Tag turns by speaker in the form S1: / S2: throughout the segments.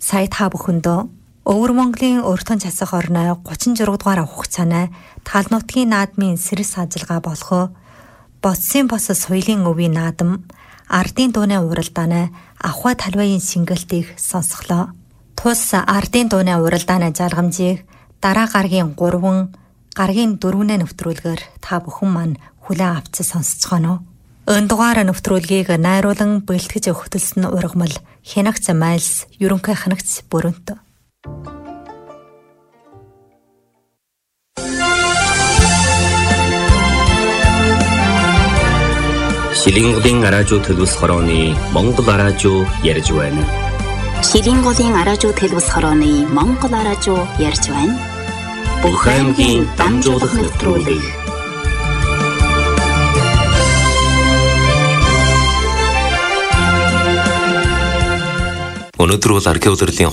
S1: Сая та бүхэндөө Өвөр Монголын өртөн часах орной 36 дугаар хугацааны тал нутгийн наадмын сэрэс ажиллагаа болох Боцсын босос соёлын өвийн наадам Ардын дууны уралдааны Ахуй талбайын сингэлтийг сонсголоо. Тус Ардын дууны уралдааны жаргамжийг дараа гаргийн 3, гаргийн 4-ний нэвтрүүлгээр та бүхэн маань хүлээн авч сонсцгоно. Энэ дугаар нэвтрүүлгийг найруулан бэлтгэж өгтөлсөн ургамал Хянагц Майлс, ерөнхий хянагч Бүрэнт.
S2: Шилинголын араажуу төлөвс хорооны Монгол араажуу ярьж байна.
S3: Шилинголын араажуу төлөвс хорооны Монгол араажуу ярьж байна.
S2: Бүх аймгийн дамжуулах нэвтрүүлэг. Өнөөдөр бол аргийн улирлын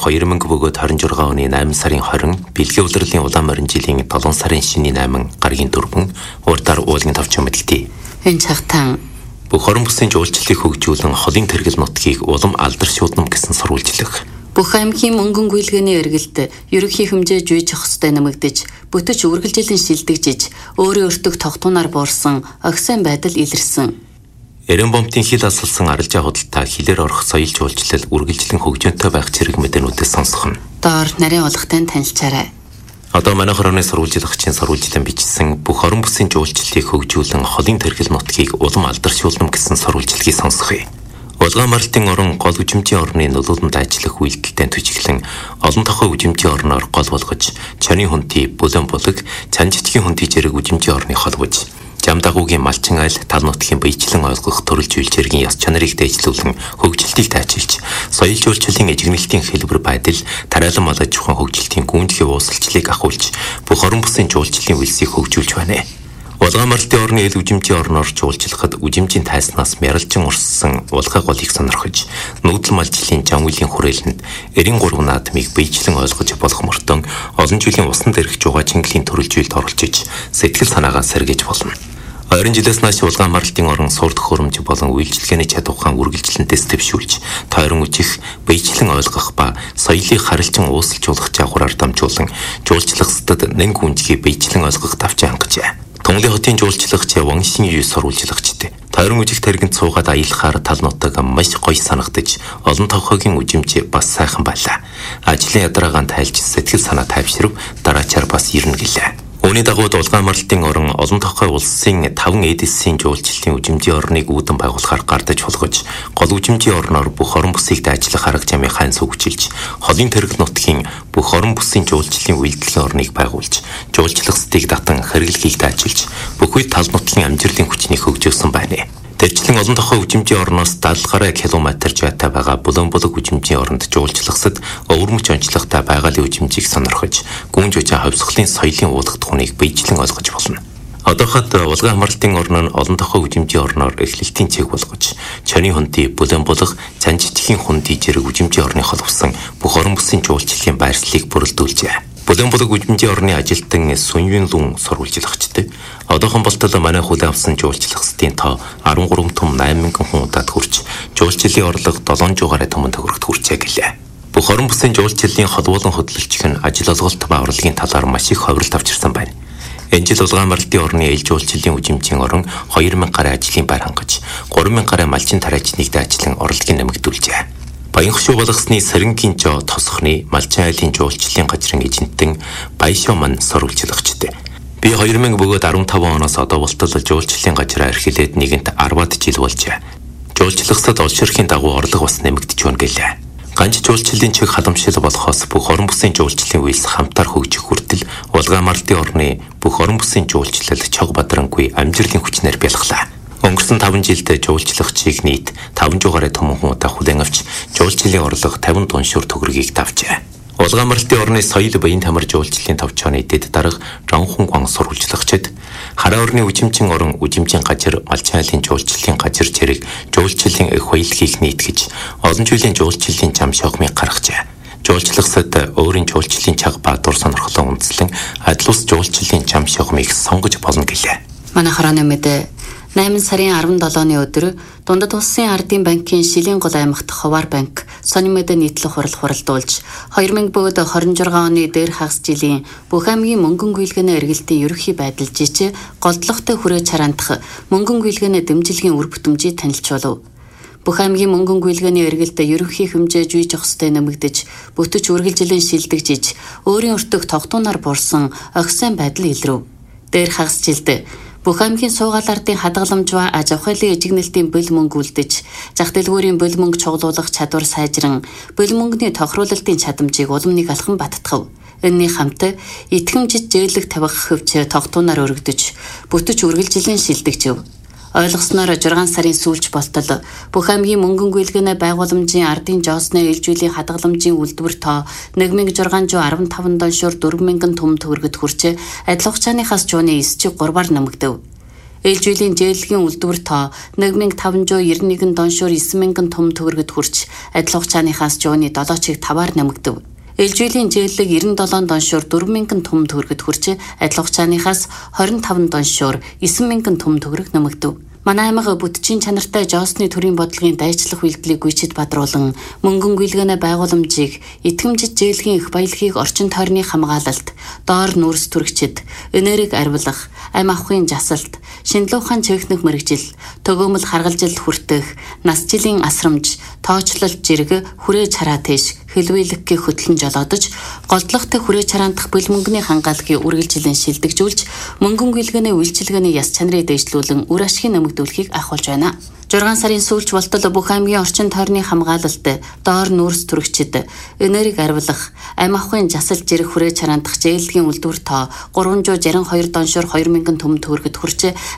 S2: 2026 оны 8 сарын 20, бэлгийн улирлын улаан морин жилийн 7 сарын шиний 8 гаргийн 4, урдаар уулын тавчин мэдэлтий.
S3: Энэ цагтаан
S2: бүх хорон бүсийн жуулчлалыг хөгжүүлэн холын тэргэл нутгийг улам алдар шууднам гэсэн сурвалжлах.
S3: бүх аймгийн мөнгөн гүйлгээний эргэлт ерөнхий хэмжээж үйж хостой нэмэгдэж, бүтэж үргэлжилэн шилдэгжиж, өөрийн өртөг тогтуунаар буурсан огсон байдал илэрсэн.
S2: Эрен бомтын хил асалсан арилжаа худалдаа хилээр орох соёл жуулчлал үргэлжлэн хөгжөөнтэй байх зэрэг мэдээнүүдээс сонсох нь.
S3: Доор нарийн улгатай танилцаарай.
S2: Одоо манай хорооны сурвалжлагчийн сурвалжлан бичсэн бүх хорон бүсийн жуулчлалыг хөгжүүлэн холын тэргэл нутгийг улам алдаршуулна гэсэн сурвалжлагыг сонсгоё. Улаан морилтын орон гол үжимжийн орны нөлөөлөнд ажиллах үйлдэлтэй төжиглэн олон тохой үжимжийн орноор гол болгож, чоны хүнти, бүлээн булаг, чан жижигхэн хүнти зэрэг үжимжийн орныг холбож, жам дагуугийн малчин айл тал нутгийн биечлэн ойлгох төрөл зүйлчиргийн яс чанарыг дэвшлүүлэн хөгжилтийг тайчилж, соёл жуулчлалын эжигнэлтийн хэлбэр байдал, тариалан малаж ухаан хөгжилтийн гүндэхий уусалчлыг ахуулж, бүх хорон бүсийн жуулчлалын үйлсийг хөгжүүлж байна. Улаан морилтын орны эл үжимжийн орноор жуулчлахад үжимжийн тайснаас мяралжин урссан улгай голыг сонирхож, нүүдэл малжлын жам үеийн хүрээлэнд 93 наадмыг биечлэн ойлгож болох мөртөн олон жилийн усан дээрх жугаа чингэлийн төрөл зүйлд оролцож, сэтгэл санаагаа сэргээж болно. 20 жилээс нааш улаан морилтын орон сурд хөрөмж болон үйлчлэгээний чадвархан үргэлжлэнтэйс дэвшүүлж, тойрон үжих, биечлэн ойлгох ба соёлыг харилцан уусалжуулах жагвараар дамжуулан жуулчлахсдад нэн гүнжгийг биечлэн ойлгох давчаа хангажээ. Тунгалын хотын жуулчлагч Ваншин юу сурвалжлагчд. Тойрон үжих тэргэнд суугаад аялахаар тал нутаг маш гоё санагдаж, олон товхогийн үжимж бас сайхан байлаа. Ажлын ядараагаан тайлж сэтгэл санаа тайвширв, дараачаар бас ирнэ гэлээ. Үүний дагуу улаан морилтын орон олон тохой улсын 5 эдисийн жуулчлалын үжимжийн орныг үүдэн байгуулахаар гардаж хулгаж, гол үжимжийн орноор бүх хорон бүсийг дайжлах арга замын хайн сүгжилж, холын тэрэг нутгийн бүх хорон бүсийн жуулчлалын үйлдлийн орныг байгуулж, жуулчлалстыг татан хэрэглэхийг дайжилж, бүх үед тал нутгийн амжилтын хүчнийг хөгжөөсөн байна. Тэрчлэн олон тохой үжимжийн орноос 70 гаруй километр зайтай байгаа бүлээн булаг үжимжийн оронд жуулчлахсад өвөрмөч онцлогтой байгалийн үжимжийг сонирхож, гүнж үжийн ховсголын соёлын уулгадахууныг биечлэн ойлгож болно. Одооход улаан морилтын орн нь олон тохой үжимжийн орноор эхлэлтийн цэг болгож, чоны хүнти, бүлээн булаг, чан жижигхэн хүнти зэрэг үжимжийн орны холбосон бүх орон бүсийн жуулчлалын байршлыг бүрэлдүүлжээ. Бүлээн булаг үжимжийн орны ажилтан Сүньюн Лун сурвалжлагчд. Одоохон болтол манай хүлээн авсан жуулчлахсдын тоо 13 том 8000 хүн удаад хүрч, жуулчлалын орлого 700 гаруй томон төгрөгт хүрчээ гэлээ. Бүх орон бүсийн жуулчлалын холбоолон хөтлөлтч нь ажил олголт ба орлогын талаар маш их ховролт авчирсан байна. Энэ жил улаан морилтын орны эл жуулчлалын үжимжийн орон 2000 гаруй ажлын байр хангаж, 3000 гаруй малчин тариачныг дайчлан орлогыг нэмэгдүүлжээ. Баянхшуу болгосны Сэрэнгийн жоо тосхны малчин айлын жуулчлалын газрын эжэнтэн Баяшоо мань сурвалжлагчд. Би 2000 бөгөөд 15 оноос одоо болтол жуулчлалын газраа эрхлээд нэгэнт 10-аад жил болжээ. Жуулчлахсад олширхийн дагуу орлого бас нэмэгдэж байна гэлээ. Ганц жуулчлалын чиг халамжшил болохоос бүх орон бүсийн жуулчлалын үйлс хамтаар хөгжих хүртэл улаан морилтын орны бүх орон бүсийн жуулчлал чог бадрангүй амжилтын хүчнээр бэлглаа. Өнгөрсөн 5 жилд жуулчлагчийг нийт 500 гаруй томон хүн удаа хүлээн авч, жуулчлалын орлого 50 тонн төгрөгийг давжээ. Улаан морилтын орны соёл баян тамир жуулчлалын товчооны дэд дарга Ранхун Гуан сурвалжлагчд, хараа орны үжимжийн орон үжимжийн газар, малчин айлын жуулчлалын газар зэрэг жуулчлалын их баялагийг нийтгэж, олон жилийн жуулчлалын зам шогмыг гаргажээ. Жуулчлагсад өөрийн жуулчлалын чаг ба дур сонирхлоо үндэслэн адил ус жуулчлалын зам шогмыг сонгож болно гэлээ.
S3: Манай хорооны мэдээ 8 сарын 17-ны өдөр Дундад улсын ардын банкын Шилийн гол аймагт Ховар банк сонирмэд нийтлэх хурал хуралдуулж 2026 оны дээр хагас жилийн бүх аймгийн мөнгөн гүйлгээний эргэлтийн ерөнхий байдал жижиг голдлоготой хүрээ чараандах мөнгөн гүйлгээний дэмжлэгийн үр бүтэмжийг танилцуулав. Бүх аймгийн мөнгөн гүйлгээний эргэлт ерөнхий хэмжээ жүйж ёстой нэмэгдэж, бүтэж үргэлжлэн шилдэгжиж, өөрийн өртөг тогтуунаар буурсан огцон байдал илрэв. Дээр хагас жилд бүх аймгийн суугаал ардын хадгаламж ба аж ахуйлын эжигнэлтийн бөл мөнгө үлдэж, зах дэлгүүрийн бөл мөнгө чуглуулах чадвар сайжран, бөл мөнгөний тохируулалтын чадамжийг улам нэг алхан баттгав. Энэний хамт итгэмжид зээлэг тавих хөвч тогтуунаар өргөдөж, бүтэж үргэлжлэн шилдэгжив. Ойлгосноор 6 сарын сүүлч болтол бүх аймгийн мөнгөн гүйлгээний байгууламжийн ардын жоосны ээлжүүлийн хадгаламжийн үйлдвэр тоо 1615 доншоор 4000 түмэн төгрөгөд хүрч адил хугацааныхаас жууны 9.3-аар нэмэгдэв. Ээлжүүлийн зээлгийн үйлдвэр тоо 1591 доншоор 9000 түмэн төгрөгөд хүрч адил хугацааныхаас жууны 7.5-аар нэмэгдэв. Ээлжүүлийн зээлэг 97 доншоор 4000 түмэн төгрөгөд хүрч адил хугацааныхаас 25 доншоор 9000 түмэн төгрөг нэмэгдэв. Манай аймаг бүтчийн чанартай жоосны төрийн бодлогын дайчлах үйлдэлийг гүйцэд бадруулан мөнгөн гүйлгээний байгууламжийг итгэмжид зээлгийн их баялагийг орчин тойрны хамгаалалт, доор нүүрс түргчид, энерги арвилах, ам авахын жасалт, шинэлүү ухаан цэвэхнэх мэрэгжил, төгөөмөл харгалзалд хүртэх, нас жилийн асрамж, тоочлолт жирэг, хүрээ чараа тийш хэлвэлэггийн хөтлөн жолоодож, голдлоготой хүрээ чараандах бөл мөнгөний хангаалгыг үргэлжлэн шилдэгжүүлж, мөнгөн гүйлгээний үйлчилгээний яс чанарыг дэвшлүүлэн үр ашигын нэмэгдүүлэхийг ахуулж байна. 6 сарын сүүлч болтол бүх аймгийн орчин тойрны хамгаалалт, доор нүүрс түргчид, энерги арвилах, ам авахын жасал жирэг хүрээ чараандах зээлгийн үйлдвэр тоо 362 доншоор 2000 түмэн төгрөгөд хүрч